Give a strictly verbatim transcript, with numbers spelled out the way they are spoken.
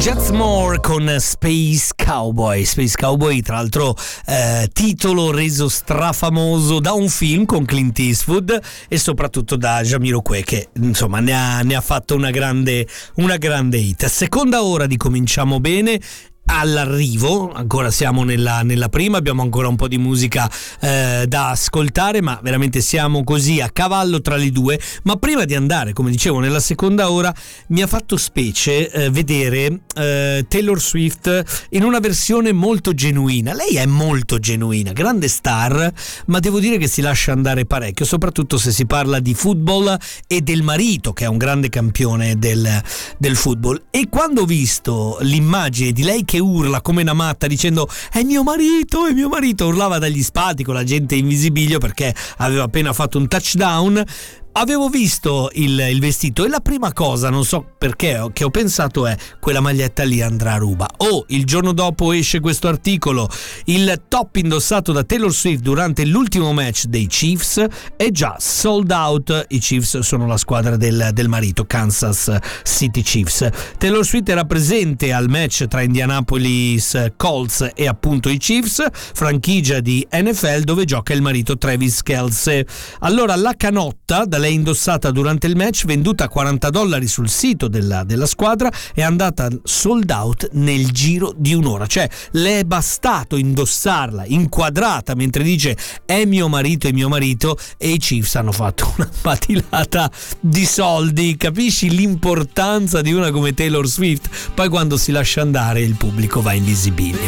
Jets Moore con Space Cowboy. Space Cowboy, tra l'altro, eh, titolo reso strafamoso da un film con Clint Eastwood e soprattutto da Jamiroquai, che insomma ne ha, ne ha fatto una grande, una grande hit. Seconda ora di Cominciamo Bene. All'arrivo, ancora siamo nella, nella prima, abbiamo ancora un po' di musica eh, da ascoltare, ma veramente siamo così a cavallo tra le due. Ma prima di andare, come dicevo, nella seconda ora, mi ha fatto specie eh, vedere eh, Taylor Swift in una versione molto genuina. Lei è molto genuina, grande star, ma devo dire che si lascia andare parecchio, soprattutto se si parla di football e del marito, che è un grande campione del, del football. E quando ho visto l'immagine di lei che che urla come una matta dicendo è mio marito, è mio marito, urlava dagli spalti con la gente in visibilio perché aveva appena fatto un touchdown, avevo visto il, il vestito e la prima cosa, non so perché, che ho pensato è: quella maglietta lì andrà a ruba. Oh, il giorno dopo esce questo articolo, il top indossato da Taylor Swift durante l'ultimo match dei Chiefs è già sold out. I Chiefs sono la squadra del, del marito, Kansas City Chiefs. Taylor Swift era presente al match tra Indianapolis Colts e appunto i Chiefs, franchigia di N F L dove gioca il marito Travis Kelce. Allora la canotta da lei indossata durante il match, venduta a quaranta dollari sul sito della, della squadra, è andata sold out nel giro di un'ora. Cioè le è bastato indossarla inquadrata mentre dice è mio marito, è mio marito, e i Chiefs hanno fatto una patilata di soldi. Capisci l'importanza di una come Taylor Swift? Poi quando si lascia andare il pubblico va in visibilio.